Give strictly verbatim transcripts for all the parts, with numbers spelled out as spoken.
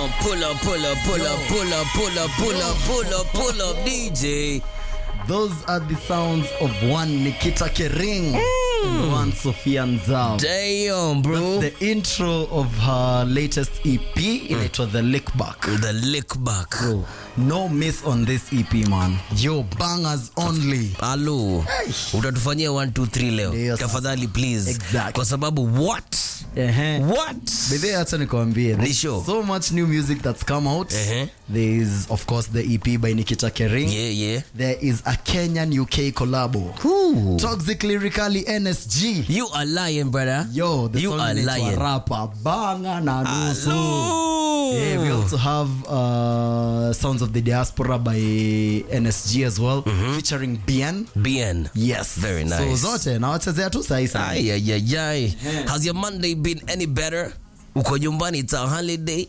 on, pull up, pull up, pull up, pull up, pull up, pull up, pull up, pull up, D J. Those are the sounds of one Nikita Kering mm. and one Sophia Nzao. Damn, bro. That's the intro of her latest E P. Mm. It was the Lick Back. The Lick Back. Bro, no miss on this E P, man. Yo, bangers only. Hello. Utatufanyia one two three leo. Yes, tafadhali please. Exactly. Kwa sababu what? Uh-huh. What? Bebe acha nikwambie. There's sure. so much new music that's come out. Uh-huh. There is, of course, the E P by Nikita Kering. Yeah, yeah. There is a Kenyan U K collabo. Ooh. Toxic Lyrically N S G. You are lying, brother. Yo, the you song are lying. Rapper banga na nusu. Hello. Yeah, we also have uh, Sounds of the Diaspora by N S G as well, mm-hmm. featuring Bien. Bien. Yes. Very nice. So zote na wachezea tu sahi sana. Ay, ay, ay, ay. Yeah. Has your Monday been any better? Uko nyumbani, it's a holiday.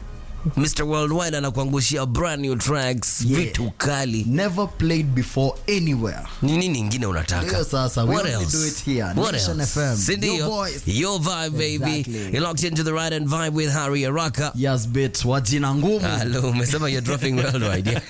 Mister Worldwide anakuangushia brand new tracks, yeah. Vitu kali. Never played before anywhere. Nini nyingine unataka? Leo sasa, we what only else? do it here. What Nation else? F M. Sindio? Your voice. Your vibe, baby. Exactly. You're locked into the ride and vibe with Harry Araka. Yes, bit. Wajina ngumu. Hello, umesema you're dropping Worldwide. Yeah?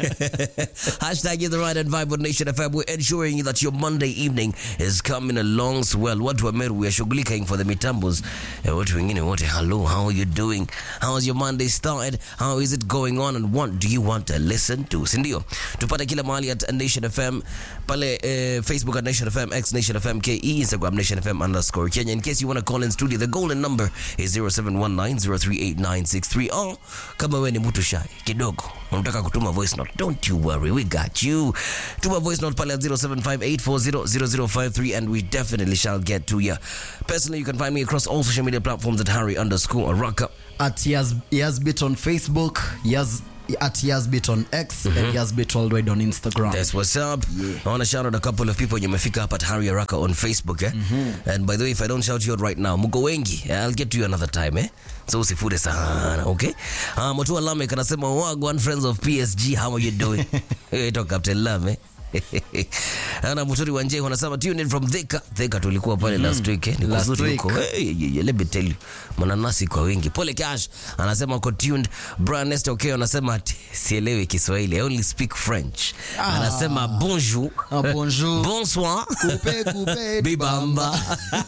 Hashtag is the ride and vibe with Nation F M. We're ensuring that your Monday evening is coming along swell. Watu wa Meru, we are shughulika for the mitambos. Watu wengine wote, hello, how are you doing? How's your Monday started? How is it going on, and what do you want to listen to? Sindio, tupate kila mahali at Nation F M, pale eh, Facebook at Nation F M, X Nation F M K E, Instagram Nation F M underscore Kenya. In case you want to call in studio, the golden number is zero seven one nine zero three eight nine six three. Oh, kama we ni mtu shy kidogo, unataka kutuma voice note, don't you worry, we got you. Tuma voice note pale at zero seven five eight four zero zero zero five three and we definitely shall get to you. Personally, you can find me across all social media platforms at Harry underscore Araka. At Yaz, Yazbit on Facebook, Yaz at Yazbit on X, mm-hmm. and Yazbit Worldwide on Instagram. That's what's up. Yeah. I want to shout out a couple of people. You may pick up at Harry Araka on Facebook, eh? Mm-hmm. And by the way, if I don't shout you out right now, muko wengi, I'll get to you another time, eh? So usifude sana, okay? Uh, Motua Lamek anasema, wagwan friends of P S G, how are you doing? Hey, talk Captain Love, eh? Ana Muturi Wanje wanasema tune in from Thika. Thika tulikuwa pale mm. last week, eh? Ni kuzuri huko. Hey, yeah, yeah, let me tell you. Mananasi kwa wingi. Pole Cash anasema uko tuned. Brian Nesta okay anasema sielewi Kiswahili. I only speak French. Ah. Anasema bonjour. Ah, bonjour. Bonsoir. Coupe coupe bibamba.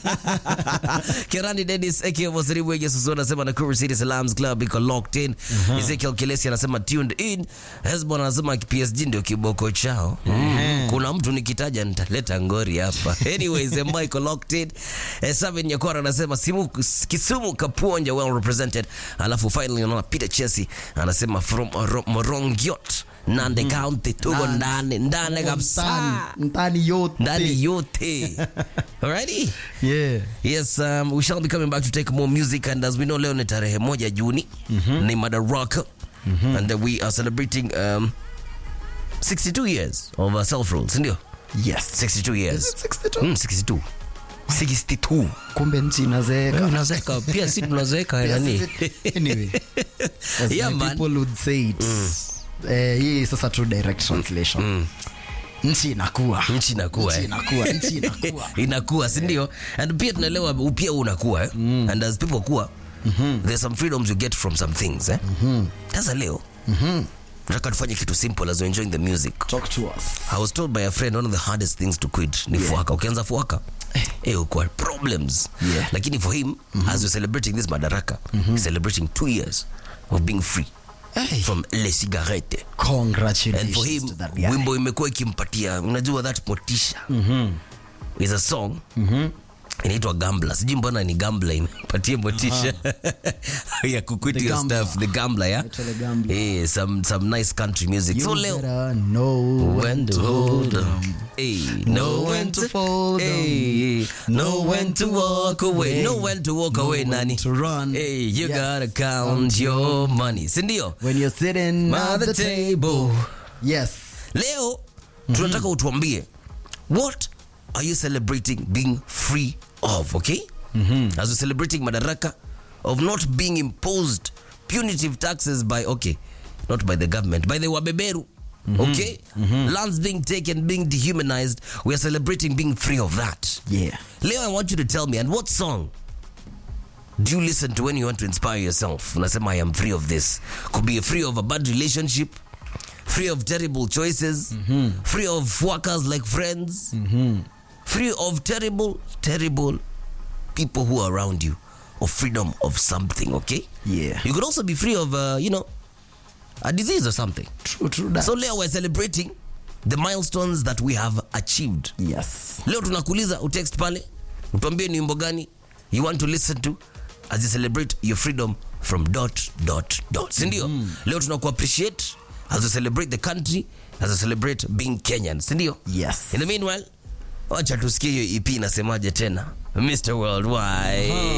Kerani Dennis aka Mosiribu Yesu anasema na Kuru City Salams Club iko locked in. Uh-huh. Ezekiel Kilesi anasema tuned in. Hezbon anasema P S G ndio kiboko chao. Mm. Kuna mtu nikitaja nitaleta ngori hapa. Anyways, Michael locked in. Eh, Seven Nyakora anasema simu Kisumu Kapuonja well represented. Alafu finally unaona Peter Chesi anasema from Morongiot Nande mm. County tuko ndani ndani kabisa ndani yote ndani yote. Alrighty? Yeah. Yes, um, we shall be coming back to take more music, and as we know leo ni tarehe moja Juni mm-hmm. ni Madaraka mm-hmm. and uh, we are celebrating um sixty-two years of uh, self-rule, sindio? Yes. sixty-two years. Is it sixty-two? Mm, sixty-two. sixty-two. Kumbe nchi inazeeka. Inazeeka. Pia si tunazeeka. Anyway. Yeah, man. People would say it. Mm. Eh, hii sasa true direct translation. Mm. Nchi inakuwa. Nchi inakuwa. Nchi inakuwa. Nchi inakuwa. Inakuwa, sindio? And pia tunaelewa pia unakuwa, eh? Mm. And as people kuwa, mm-hmm. there's some freedoms you get from some things, eh? Mm-hmm. Sasa leo. Mhm. Nataka tufanye kitu simple as we're enjoying the music. Talk to us. I was told by a friend one of the hardest things to quit ni yeah. fuaka. Ukianza fuaka, eh, uko problems. Yeah. Lakini for him, mm-hmm. as we're celebrating this Madaraka, mm-hmm. he's celebrating two years of being free hey. from les cigarettes. Congratulations. And for him, to that guy. wimbo imekuwa ikimpatia, unajua that motisha. Mhm. Is a song. Mhm. Inaitwa Gambler. Sijui mbona ni Gambler impatie motisha ya kuquit your stuff. The Gambler, yeah? Eh, some some nice country music. You so leo know when to hold them. Hey, know when to fold them. Hey, know when to walk away. Hey, know when to walk know away, Nani. To run. Hey, you yes. gotta count your money. Sindio? When you're sitting at the, the table. table. Yes. Leo, mm-hmm. tunataka utuambie, what are you celebrating being free of, okay? Mm-hmm. As we're celebrating Madaraka, of not being imposed punitive taxes by, okay, not by the government, by the Wabeberu, mm-hmm. okay? Mm-hmm. Lands being taken, being dehumanized, we are celebrating being free of that. Yeah. Leo, I want you to tell me, and what song do you listen to when you want to inspire yourself? Unasema I am free of this. Could be free of a bad relationship, free of terrible choices, mm-hmm. free of workers like friends, mm-hmm. free of terrible, terrible people who are around you, or freedom of something, okay? Yeah. You could also be free of, uh, you know, a disease or something. True, true that. So leo we're celebrating the milestones that we have achieved. Yes. Leo tunakuuliza utext pale, utuambie ni wimbo gani you want to listen to as you celebrate your freedom from dot dot dot. Sindio? Mm. Leo tunaku appreciate as we celebrate the country, as we celebrate being Kenyan. Sindio? Yes. In the meanwhile, wacha tusikie hiyo E P inasemaje tena. Mister Worldwide. Uh-huh.